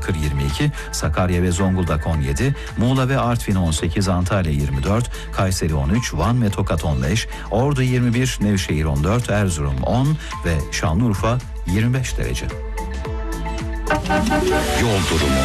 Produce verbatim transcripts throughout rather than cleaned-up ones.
Diyarbakır yirmi iki, Sakarya ve Zonguldak on yedi, Muğla ve Artvin on sekiz, Antalya yirmi dört, Kayseri on üç, Van ve Tokat on beş, Ordu yirmi bir, Nevşehir on dört, Erzurum on ve Şanlıurfa yirmi beş derece. Yol durumu.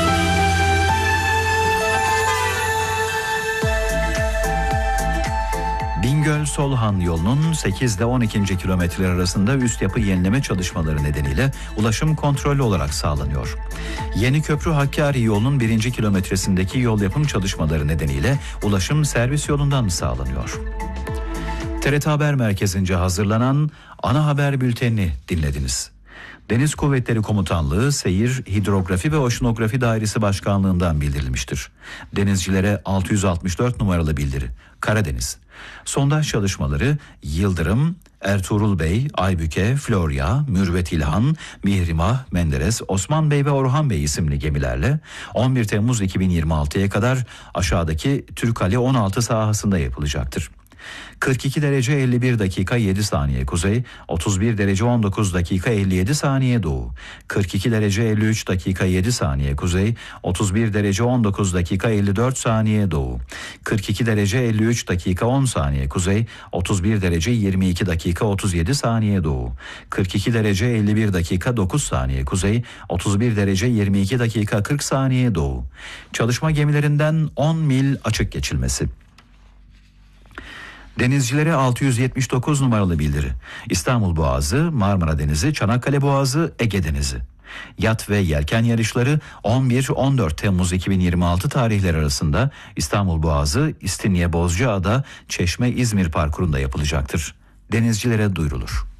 Bingöl-Solhan yolunun sekiz ile on ikinci kilometreler arasında üst yapı yenileme çalışmaları nedeniyle ulaşım kontrollü olarak sağlanıyor. Yeniköprü Hakkari yolunun birinci kilometresindeki yol yapım çalışmaları nedeniyle ulaşım servis yolundan sağlanıyor. T R T Haber Merkezi'nce hazırlanan ana haber bültenini dinlediniz. Deniz Kuvvetleri Komutanlığı Seyir, Hidrografi ve Oşinografi Dairesi Başkanlığı'ndan bildirilmiştir. Denizcilere altı yüz altmış dört numaralı bildiri. Karadeniz. Sondaj çalışmaları Yıldırım, Ertuğrul Bey, Aybüke, Florya, Mürvet İlhan, Mihrimah, Menderes, Osman Bey ve Orhan Bey isimli gemilerle on bir Temmuz iki bin yirmi altıya kadar aşağıdaki Türkali on altı sahasında yapılacaktır. kırk iki derece elli bir dakika yedi saniye kuzey, otuz bir derece on dokuz dakika elli yedi saniye doğu, kırk iki derece elli üç dakika yedi saniye kuzey, otuz bir derece on dokuz dakika elli dört saniye doğu, kırk iki derece elli üç dakika on saniye kuzey, otuz bir derece yirmi iki dakika otuz yedi saniye doğu, kırk iki derece elli bir dakika dokuz saniye kuzey, otuz bir derece yirmi iki dakika kırk saniye doğu. Çalışma gemilerinden on mil açık geçilmesi. Denizcilere altı yüz yetmiş dokuz numaralı bildiri. İstanbul Boğazı, Marmara Denizi, Çanakkale Boğazı, Ege Denizi. Yat ve yelken yarışları on bir on dört Temmuz iki bin yirmi altı tarihleri arasında İstanbul Boğazı, İstinye Bozcaada, Çeşme İzmir parkurunda yapılacaktır. Denizcilere duyurulur.